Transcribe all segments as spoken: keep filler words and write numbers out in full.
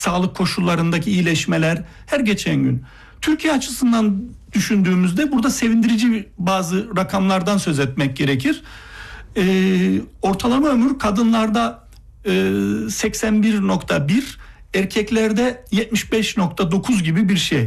sağlık koşullarındaki iyileşmeler her geçen gün. Türkiye açısından düşündüğümüzde burada sevindirici bazı rakamlardan söz etmek gerekir. Ee, ortalama ömür kadınlarda e, seksen bir nokta bir, erkeklerde yetmiş beş nokta dokuz gibi bir şey.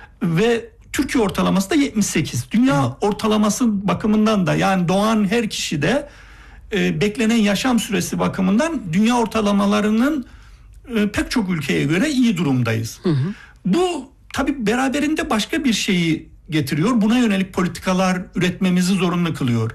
Ve Türkiye ortalaması da yetmiş sekiz. Dünya evet. ortalaması bakımından da, yani doğan her kişide e, beklenen yaşam süresi bakımından dünya ortalamalarının e, pek çok ülkeye göre iyi durumdayız. Hı hı. Bu tabii beraberinde başka bir şeyi getiriyor. Buna yönelik politikalar üretmemizi zorunlu kılıyor.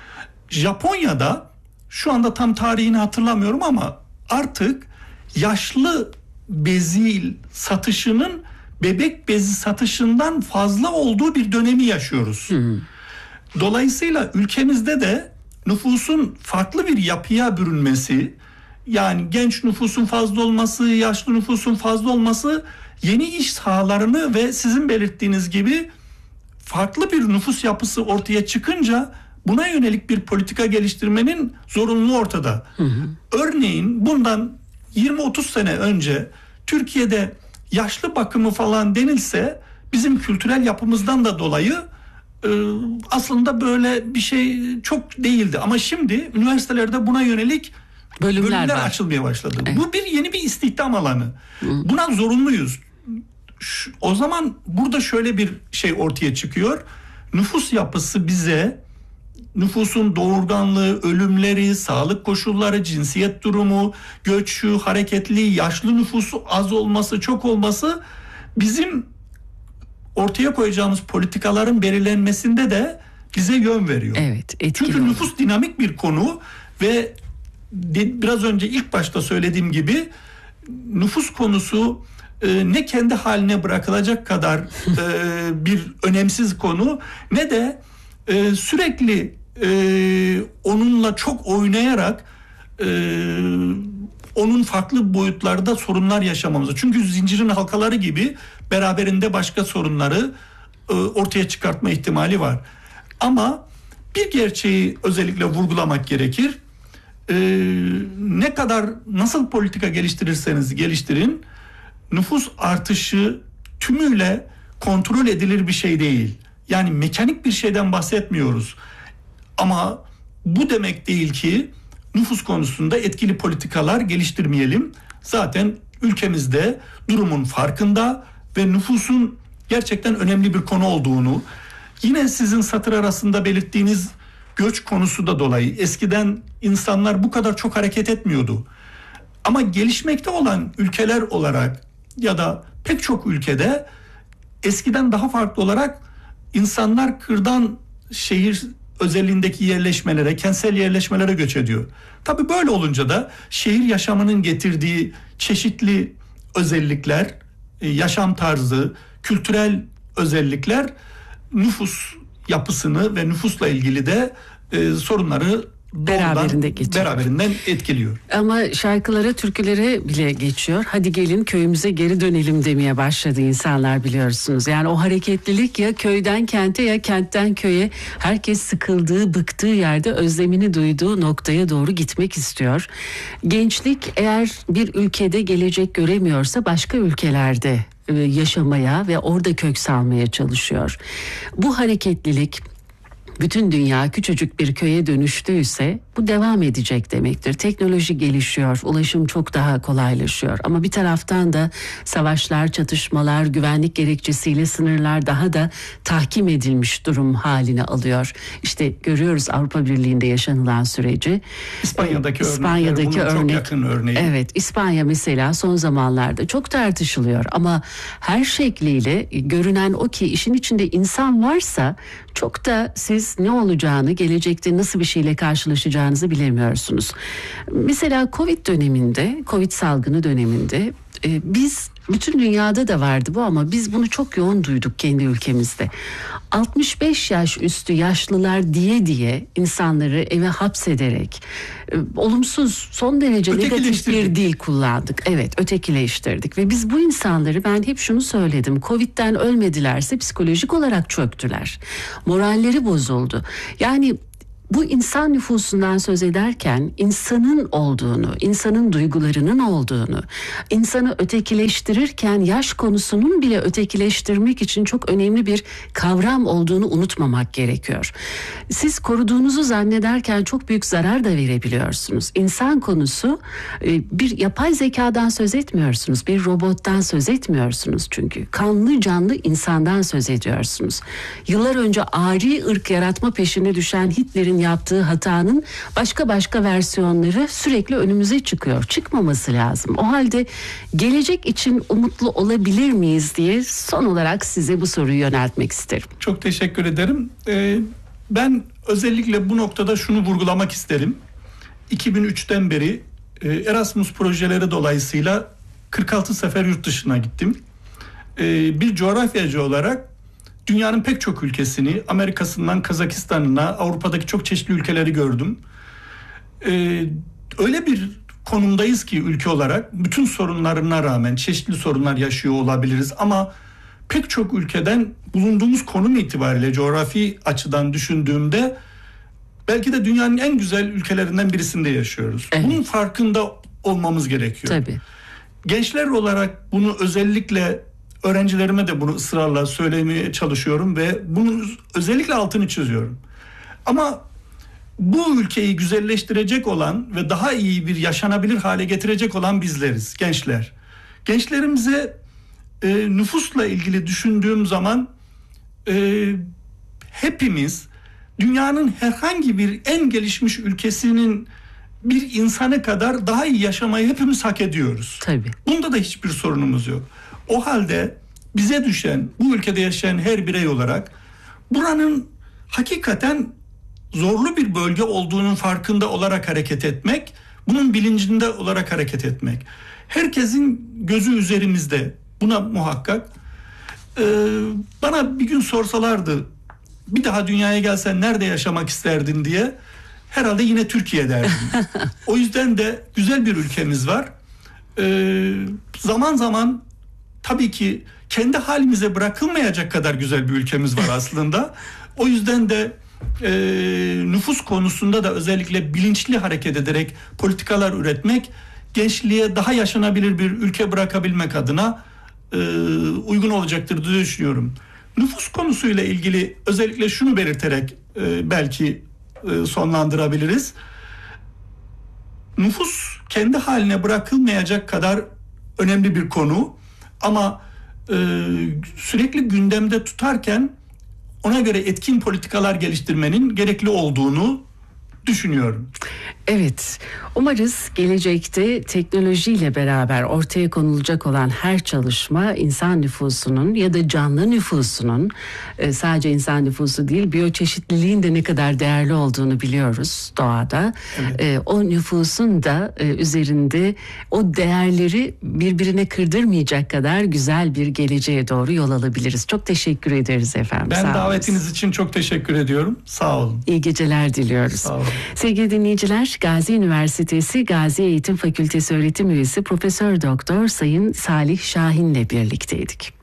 Japonya'da, şu anda tam tarihini hatırlamıyorum ama artık yaşlı bezi satışının bebek bezi satışından fazla olduğu bir dönemi yaşıyoruz. Hı hı. Dolayısıyla ülkemizde de nüfusun farklı bir yapıya bürünmesi, yani genç nüfusun fazla olması, yaşlı nüfusun fazla olması yeni iş sahalarını ve sizin belirttiğiniz gibi farklı bir nüfus yapısı ortaya çıkınca buna yönelik bir politika geliştirmenin zorunluluğu ortada. Hı hı. Örneğin bundan yirmi otuz sene önce Türkiye'de yaşlı bakımı falan denilse bizim kültürel yapımızdan da dolayı e, aslında böyle bir şey çok değildi. Ama şimdi üniversitelerde buna yönelik bölümler, bölümler açılmaya başladı. Evet. Bu bir yeni bir istihdam alanı. Hı. Buna zorunluyuz. Şu, o zaman burada şöyle bir şey ortaya çıkıyor. Nüfus yapısı bize nüfusun doğurganlığı, ölümleri, sağlık koşulları, cinsiyet durumu, göçü, hareketli, yaşlı nüfusu az olması, çok olması bizim ortaya koyacağımız politikaların belirlenmesinde de bize yön veriyor. Evet, çünkü olur. Nüfus dinamik bir konu ve de, biraz önce ilk başta söylediğim gibi nüfus konusu e, ne kendi haline bırakılacak kadar e, bir önemsiz konu, ne de e, sürekli e, onunla çok oynayarak e, onun farklı boyutlarda sorunlar yaşamamızı. Çünkü zincirin halkaları gibi beraberinde başka sorunları e, ortaya çıkartma ihtimali var. Ama bir gerçeği özellikle vurgulamak gerekir. E, ne kadar nasıl politika geliştirirseniz geliştirin, nüfus artışı tümüyle kontrol edilir bir şey değil. Yani mekanik bir şeyden bahsetmiyoruz. Ama bu demek değil ki nüfus konusunda etkili politikalar geliştirmeyelim. Zaten ülkemizde durumun farkında ve nüfusun gerçekten önemli bir konu olduğunu, yine sizin satır arasında belirttiğiniz göç konusu da dolayı eskiden insanlar bu kadar çok hareket etmiyordu. Ama gelişmekte olan ülkeler olarak ya da pek çok ülkede eskiden daha farklı olarak insanlar kırdan şehir özelliğindeki yerleşmelere, kentsel yerleşmelere göç ediyor. Tabii böyle olunca da şehir yaşamının getirdiği çeşitli özellikler, yaşam tarzı, kültürel özellikler nüfus yapısını ve nüfusla ilgili de e, sorunları beraberinde geçiyor. Beraberinden etkiliyor. Ama şarkılara, türkülere bile geçiyor. Hadi gelin köyümüze geri dönelim demeye başladı insanlar, biliyorsunuz. Yani o hareketlilik ya köyden kente ya kentten köye, herkes sıkıldığı, bıktığı yerde özlemini duyduğu noktaya doğru gitmek istiyor. Gençlik eğer bir ülkede gelecek göremiyorsa başka ülkelerde yaşamaya ve orada kök salmaya çalışıyor. Bu hareketlilik bütün dünya küçücük bir köye dönüştüyse bu devam edecek demektir. Teknoloji gelişiyor, ulaşım çok daha kolaylaşıyor. Ama bir taraftan da savaşlar, çatışmalar, güvenlik gerekçesiyle sınırlar daha da tahkim edilmiş durum haline alıyor. İşte görüyoruz Avrupa Birliği'nde yaşanılan süreci. İspanya'daki, İspanya'daki örnek, örnek, çok yakın örneği. Evet, İspanya mesela son zamanlarda çok tartışılıyor. Ama her şekliyle görünen o ki işin içinde insan varsa çok da siz ne olacağını, gelecekte nasıl bir şeyle karşılaşacağınızı bilemiyorsunuz. Mesela Covid döneminde, Covid salgını döneminde e, biz, bütün dünyada da vardı bu ama biz bunu çok yoğun duyduk kendi ülkemizde. altmış beş yaş üstü yaşlılar diye diye insanları eve hapsederek e, olumsuz, son derece negatif bir dil kullandık. Evet, ötekileştirdik ve biz bu insanları, ben hep şunu söyledim, Covid'den ölmedilerse psikolojik olarak çöktüler. Moralleri bozuldu. Yani bu insan nüfusundan söz ederken insanın olduğunu, insanın duygularının olduğunu, insanı ötekileştirirken yaş konusunun bile ötekileştirmek için çok önemli bir kavram olduğunu unutmamak gerekiyor. Siz koruduğunuzu zannederken çok büyük zarar da verebiliyorsunuz. İnsan konusu, bir yapay zekadan söz etmiyorsunuz, bir robottan söz etmiyorsunuz çünkü. Kanlı canlı insandan söz ediyorsunuz. Yıllar önce ari ırk yaratma peşine düşen Hitler'in yaptığı hatanın başka başka versiyonları sürekli önümüze çıkıyor. Çıkmaması lazım. O halde gelecek için umutlu olabilir miyiz diye son olarak size bu soruyu yöneltmek isterim. Çok teşekkür ederim. Ee, ben özellikle bu noktada şunu vurgulamak isterim. iki bin üçten beri e, Erasmus projeleri dolayısıyla kırk altı sefer yurt dışına gittim. Ee, bir coğrafyacı olarak dünyanın pek çok ülkesini, Amerika'sından Kazakistan'ına, Avrupa'daki çok çeşitli ülkeleri gördüm. Ee, öyle bir konumdayız ki ülke olarak bütün sorunlarına rağmen çeşitli sorunlar yaşıyor olabiliriz ama pek çok ülkeden bulunduğumuz konum itibariyle coğrafi açıdan düşündüğümde belki de dünyanın en güzel ülkelerinden birisinde yaşıyoruz. Evet. Bunun farkında olmamız gerekiyor. Tabii. Gençler olarak bunu özellikle öğrencilerime de bunu ısrarla söylemeye çalışıyorum ve bunun özellikle altını çiziyorum. Ama bu ülkeyi güzelleştirecek olan ve daha iyi bir yaşanabilir hale getirecek olan bizleriz, gençler. Gençlerimize e, nüfusla ilgili düşündüğüm zaman e, hepimiz dünyanın herhangi bir en gelişmiş ülkesinin bir insanı kadar daha iyi yaşamayı hepimiz hak ediyoruz. Tabii. Bunda da hiçbir sorunumuz yok. O halde bize düşen, bu ülkede yaşayan her birey olarak buranın hakikaten zorlu bir bölge olduğunun farkında olarak hareket etmek, bunun bilincinde olarak hareket etmek. Herkesin gözü üzerimizde, buna muhakkak. Ee, bana bir gün sorsalardı, bir daha dünyaya gelsen nerede yaşamak isterdin diye, herhalde yine Türkiye derdim. O yüzden de güzel bir ülkemiz var. Ee, zaman zaman tabii ki kendi halimize bırakılmayacak kadar güzel bir ülkemiz var aslında. O yüzden de e, nüfus konusunda da özellikle bilinçli hareket ederek politikalar üretmek, gençliğe daha yaşanabilir bir ülke bırakabilmek adına e, uygun olacaktır diye düşünüyorum. Nüfus konusuyla ilgili özellikle şunu belirterek e, belki e, sonlandırabiliriz. Nüfus kendi haline bırakılmayacak kadar önemli bir konu ama e, sürekli gündemde tutarken ona göre etkin politikalar geliştirmenin gerekli olduğunu düşünüyorum. Evet, umarız gelecekte teknolojiyle beraber ortaya konulacak olan her çalışma insan nüfusunun ya da canlı nüfusunun, sadece insan nüfusu değil, biyoçeşitliliğin de ne kadar değerli olduğunu biliyoruz doğada. Evet. O nüfusun da üzerinde o değerleri birbirine kırdırmayacak kadar güzel bir geleceğe doğru yol alabiliriz. Çok teşekkür ederiz efendim. Ben Sağ davetiniz olun. için çok teşekkür ediyorum. Sağ olun. İyi geceler diliyoruz. Sağ olun. Sevgili dinleyiciler, Gazi Üniversitesi Gazi Eğitim Fakültesi öğretim üyesi Profesör Doktor Sayın Salih Şahin'le birlikteydik.